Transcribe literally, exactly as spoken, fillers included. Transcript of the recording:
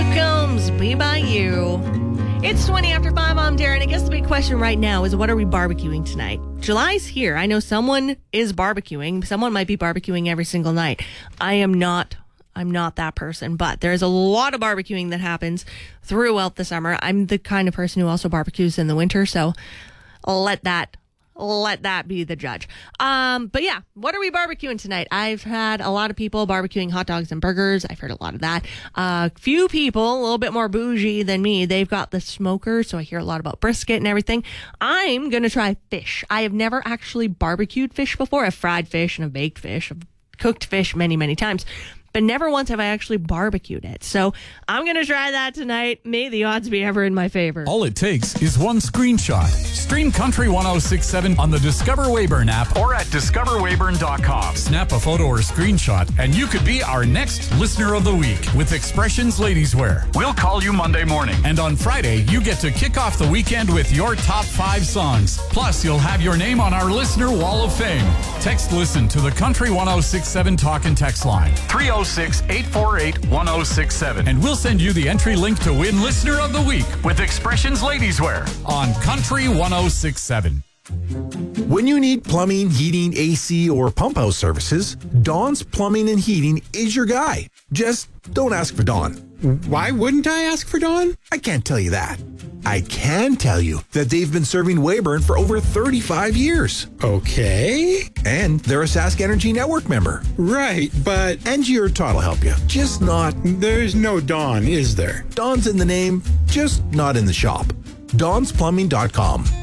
Luke Combs, Be By You. It's twenty after five. I'm Darren. I guess the big question right now is, what are we barbecuing tonight? July's here. I know someone is barbecuing. Someone might be barbecuing every single night. I am not. I'm not that person, but there's a lot of barbecuing that happens throughout the summer. I'm the kind of person who also barbecues in the winter, so let that let that be the judge. Um, but yeah, what are we barbecuing tonight? I've had a lot of people barbecuing hot dogs and burgers. I've heard a lot of that. A uh, few people, a little bit more bougie than me, they've got the smoker, so I hear a lot about brisket and everything. I'm going to try fish. I have never actually barbecued fish before. I've fried fish and I've baked fish. I've cooked fish many, many times. But never once have I actually barbecued it. So I'm going to try that tonight. May the odds be ever in my favor. All it takes is one screenshot. Stream Country one oh six point seven on the Discover Weyburn app or at discover weyburn dot com. Snap a photo or screenshot, and you could be our next Listener of the Week with Expressions Ladies Wear. We'll call you Monday morning. And on Friday, you get to kick off the weekend with your top five songs. Plus, you'll have your name on our Listener Wall of Fame. Text LISTEN to the Country one oh six point seven talk and text line. three oh six, eight four eight, one oh six seven. And we'll send you the entry link to win Listener of the Week with Expressions Ladies Wear on Country one oh six point seven. When you need plumbing, heating, A C, or pump house services, Dawn's Plumbing and Heating is your guy. Just don't ask for Dawn. Why wouldn't I ask for Dawn? I can't tell you that. I can tell you that they've been serving Weyburn for over thirty-five years. Okay. And they're a Sask Energy Network member. Right, but... Angie or Todd will help you. Just not... There's no Dawn, is there? Dawn's in the name, just not in the shop. dawns plumbing dot com.